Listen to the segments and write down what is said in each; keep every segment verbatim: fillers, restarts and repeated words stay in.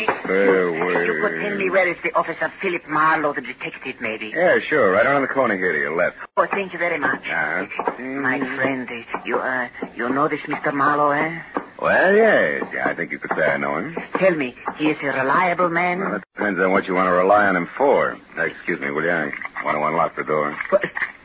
Farewell. You could tell me where is the office of Philip Marlowe, the detective, maybe? Yeah, sure. Right around the corner here to your left. Oh, thank you very much. Uh-huh. My friend, uh, you, uh, you know this Mister Marlowe, eh? Well, yes. Yeah, I think you could say I know him. Tell me, he is a reliable man? Well, it depends on what you want to rely on him for. Uh, excuse me, will you? I want to unlock the door. But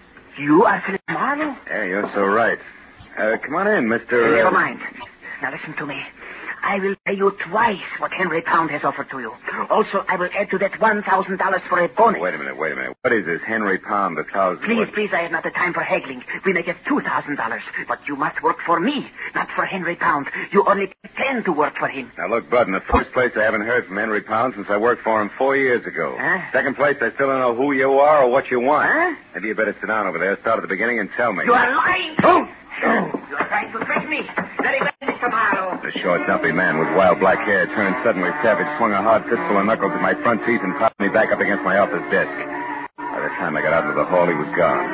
you are Philip Marlowe? Yeah, you're so right. Uh, come on in, Mister Uh, never mind. Now listen to me. I will pay you twice what Henry Pound has offered to you. Also, I will add to that one thousand dollars for a bonus. Wait a minute, wait a minute. What is this, Henry Pound, a thousand... Please, what? please, I have not the time for haggling. We may get two thousand dollars, but you must work for me, not for Henry Pound. You only pretend to work for him. Now, look, Bud, in the first place, I haven't heard from Henry Pound since I worked for him four years ago. Huh? Second place, I still don't know who you are or what you want. Huh? Maybe you better sit down over there, start at the beginning, and tell me. You are lying. Oh! You are trying to trick me. Very well, Mister Marlowe. The short, dumpy man with wild black hair turned suddenly savage, swung a hard fistful of knuckles at my front teeth, and propped me back up against my office desk. By the time I got out into the hall, he was gone.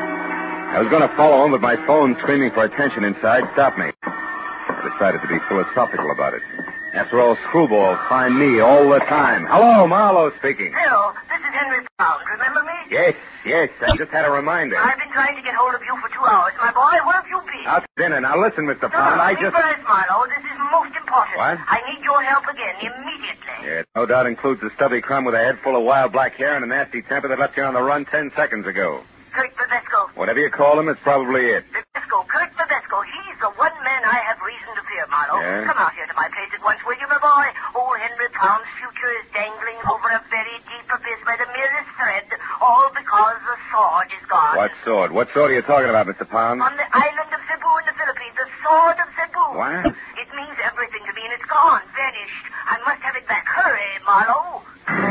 I was going to follow him, but my phone, screaming for attention inside, stopped me. I decided to be philosophical about it. After all, screwballs find me all the time. Hello, Marlowe speaking. Hello, this is Henry Pound. Remember me? Yes, yes, I just had a reminder. I've been trying to get hold of you for two hours. My boy, where have you been? Out to dinner. Now listen, Mister No, Pound, no, I me just... first, Marlowe. This is most important. What? I need your help again, immediately. Yeah, it no doubt includes the stubby crumb with a head full of wild black hair and a nasty temper that left you on the run ten seconds ago. Kurt Bebesco. Whatever you call him, it's probably it. Bebesco, Kurt Bebesco. He's the one man I have reason to fear, Marlowe. Yeah? Come out here to my place at once, will you, my boy? Old Henry Pound's future is dangling over a very deep abyss by the merest thread, all because the sword is gone. What sword? What sword are you talking about, Mister Pound? On the island of Cebu in the Philippines, the sword of Cebu. What? It means everything to me, and it's gone, vanished. I must have it back. Hurry, Marlowe.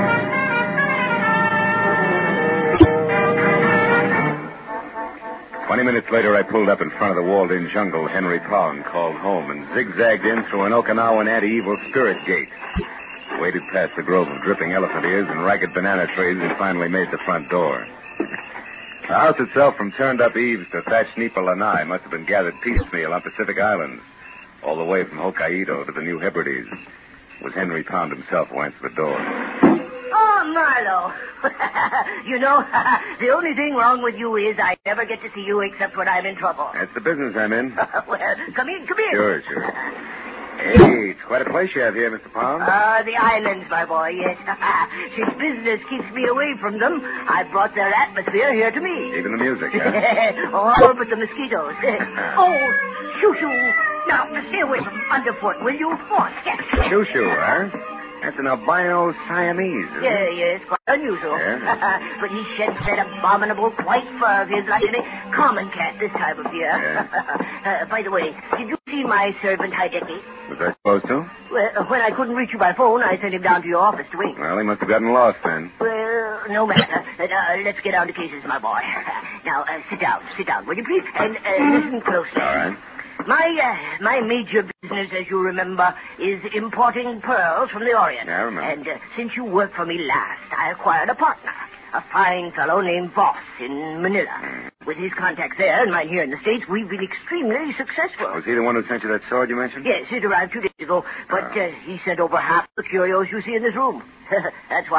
Twenty minutes later, I pulled up in front of the walled-in jungle Henry Pound called home and zigzagged in through an Okinawan anti-evil spirit gate. Waded past the grove of dripping elephant ears and ragged banana trees and finally made the front door. The house itself, from turned-up eaves to thatched nipa lanai, must have been gathered piecemeal on Pacific Islands, all the way from Hokkaido to the New Hebrides. It was Henry Pound himself who answered the door. Oh, Marlowe. You know, the only thing wrong with you is I never get to see you except when I'm in trouble. That's the business I'm in. Well, come in, come in. Sure, sure. Hey, it's quite a place you have here, Mister Pound. Ah, uh, the islands, my boy, yes. Since business keeps me away from them, I brought their atmosphere here to me. Even the music, huh? All but the mosquitoes. Oh, shoo-shoo. Now, stay away from underfoot, will you? Oh, yes. Shoo-shoo, huh? That's an albino Siamese, isn't Yeah, it? yes, quite unusual. Yeah? But he sheds that abominable white fur of his like any common cat this time of year. Yeah. uh, by the way, did you see my servant Hideki? Was I supposed to? Well, uh, when I couldn't reach you by phone, I sent him down to your office to wait. Well, he must have gotten lost then. Well, no matter. Uh, uh, let's get down to cases, my boy. Now, uh, sit down, sit down, will you please? And uh, listen closely. All right. My uh, my major business, as you remember, is importing pearls from the Orient. Yeah, I remember. And uh, since you worked for me last, I acquired a partner, a fine fellow named Voss in Manila. Mm. With his contacts there and mine here in the States, we've been extremely successful. Was he the one who sent you that sword you mentioned? Yes, it arrived two days ago, but Oh. uh, he sent over half the curios you see in this room. That's why